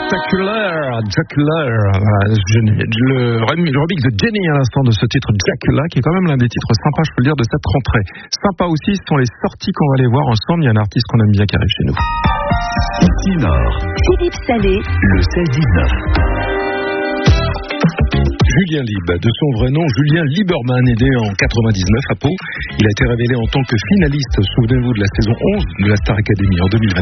Dracula. Le remix de Jenny à l'instant de ce titre Dracula, qui est quand même l'un des titres sympas, je peux le dire, de cette rentrée. Sympa aussi, ce sont les sorties qu'on va aller voir ensemble. Il y a un artiste qu'on aime bien qui arrive chez nous. Nord. Philippe Salé. Le 16-19. Julien Lib, de son vrai nom Julien Lieberman, est né en 99 à Pau. Il a été révélé en tant que finaliste, souvenez-vous, de la saison 11 de la Star Academy en 2020.